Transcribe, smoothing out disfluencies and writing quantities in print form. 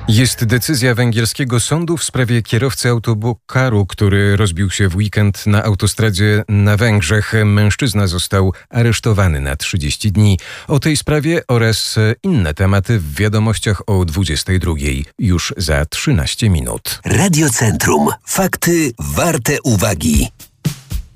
Jest decyzja węgierskiego sądu w sprawie kierowcy autokaru, który rozbił się w weekend na autostradzie na Węgrzech. Mężczyzna został aresztowany na 30 dni. O tej sprawie oraz inne tematy w wiadomościach o 22. Już za 13 minut. Radio Centrum. Fakty warte uwagi.